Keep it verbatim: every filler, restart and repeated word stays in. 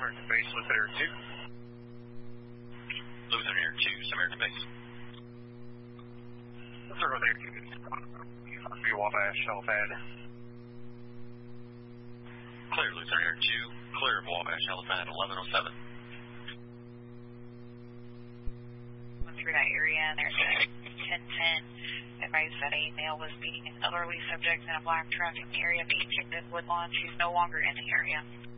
American Base, Lutheran Air two. Lutheran Air two, American Base. Lutheran Air two, be Wabash, Helipad. Clear, Lutheran Air two, clear of Wabash, Helipad, eleven oh seven. Went through that area, and there's a ten ten. Advised that a male was beating an elderly subject in a black truck in the area of the Egyptian Woodlawn. She's no longer in the area.